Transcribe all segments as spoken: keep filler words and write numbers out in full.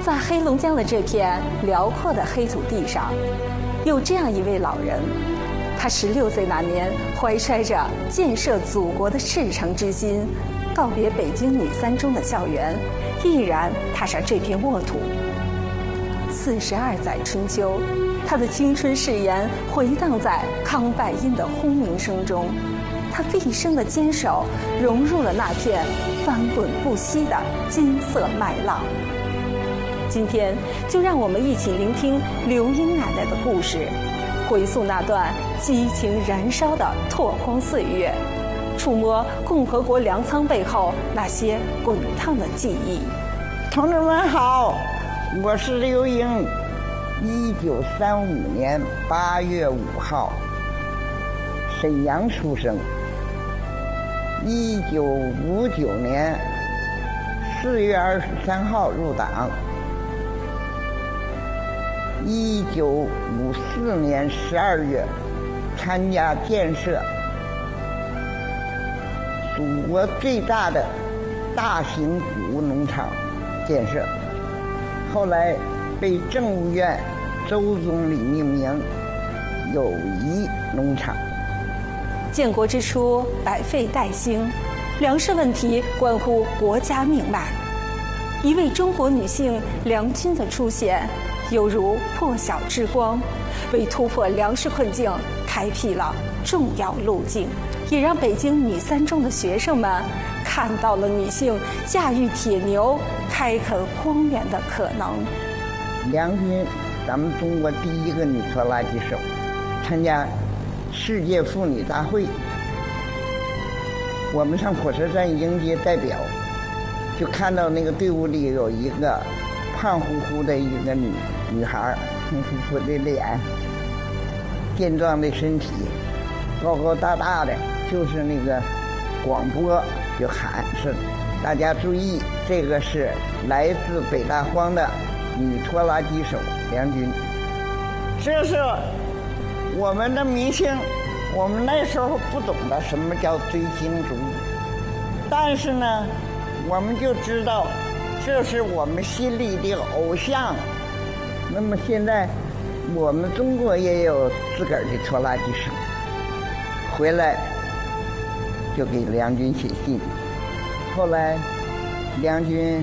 在黑龙江的这片辽阔的黑土地上，有这样一位老人，他十六岁那年，怀揣着建设祖国的赤诚之心，告别北京女三中的校园，毅然踏上这片沃土。四十二载春秋，他的青春誓言回荡在康拜因的轰鸣声中，他毕生的坚守融入了那片翻滚不息的金色麦浪。今天就让我们一起聆听刘英奶奶的故事，回溯那段激情燃烧的拓荒岁月，触摸共和国粮仓背后那些滚烫的记忆。 同志们好，我是刘英，一九三五年八月五号沈阳出生，一九五九年四月二十三号入党，一九五四年十二月参加建设祖国最大的大型谷物农场建设，后来被政务院周总理命名友谊农场。 建国之初，百废待兴，粮食问题关乎国家命脉。一位中国女性梁军的出现，犹如破晓之光，为突破粮食困境开辟了重要路径，也让北京女三中的学生们看到了女性驾驭铁牛、开垦荒原的可能。 梁军，咱们中国第一个女拖拉机手，参加世界妇女大会，我们上火车站迎接代表，就看到那个队伍里有一个胖乎乎的一个女女孩，黑乎乎的脸，健壮的身体，高高大大的，就是那个广播就喊是大家注意，这个是来自北大荒的女拖拉机手梁军。这是我们的明星，我们那时候不懂得什么叫追星族，但是呢我们就知道这是我们心里的偶像。那么现在我们中国也有自个儿的拖拉机手，回来就给梁军写信，后来梁军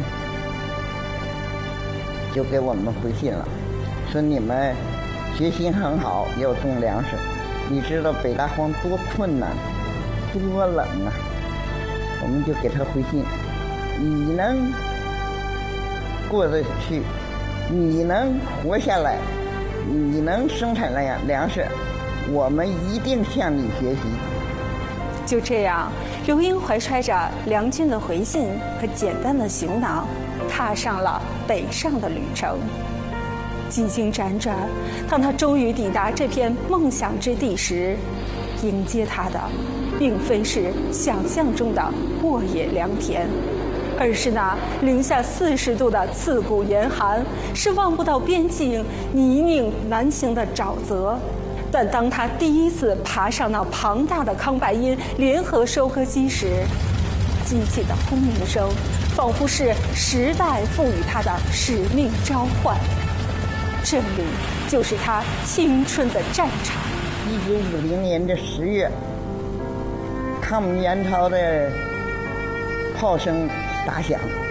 就给我们回信了，说你们决心很好，要种粮食，你知道北大荒多困难多冷啊，我们就给他回信，你能过得去，你能活下来，你能生产粮粮食，我们一定向你学习。 就这样，刘英怀揣着梁军的回信和简单的行囊，踏上了北上的旅程。几经辗转，当他终于抵达这片梦想之地时，迎接他的并非是想象中的沃野良田，而是那零下四十度的刺骨严寒，是望不到边境、泥泞难行的沼泽。但当他第一次爬上那庞大的康拜因联合收割机时，机器的轰鸣声仿佛是时代赋予他的使命召唤。这里就是他青春的战场。 一九五零年的十月，抗美援朝的炮声打响，